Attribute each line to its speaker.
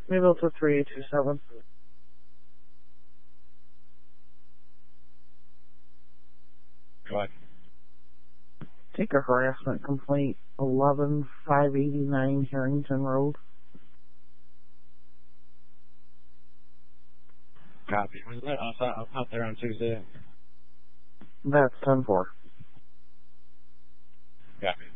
Speaker 1: Maybe to 3827.
Speaker 2: Go ahead.
Speaker 1: Take a harassment complaint, 11589 Harrington Road.
Speaker 2: Copy. Was that out there on Tuesday?
Speaker 1: That's 10-4.
Speaker 2: Copy.